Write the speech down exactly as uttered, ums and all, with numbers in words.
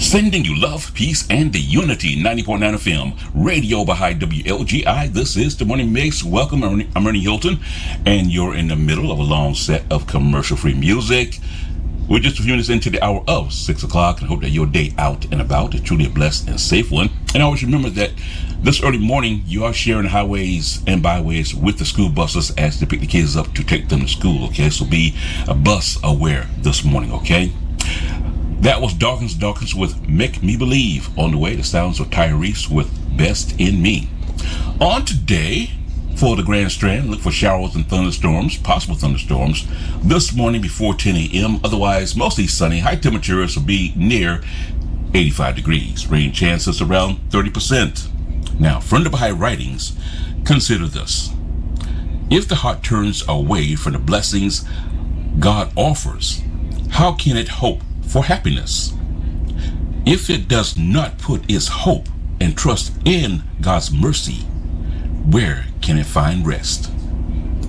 Sending you love, peace, and the unity. ninety point nine F M, Radio Baha'i W L G I. This is the Morning Mix. Welcome, I'm Ernie Hilton, and you're in the middle of a long set of commercial-free music. We're just a few minutes into the hour of six o'clock, and hope that your day out and about is truly a blessed and safe one. And always remember that this early morning, you are sharing highways and byways with the school buses as they pick the kids up to take them to school, okay? So be a bus aware this morning, okay? That was Dawkins Dawkins with Make Me Believe. On the way, the sounds of Tyrese with Best in Me. On today, for the Grand Strand, look for showers and thunderstorms, possible thunderstorms, this morning before ten a.m. Otherwise, mostly sunny. High temperatures will be near eighty-five degrees. Rain chances around thirty percent. Now, from the Baha'i writings, consider this. If the heart turns away from the blessings God offers, how can it hope for happiness? If it does not put its hope and trust in God's mercy, where can it find rest?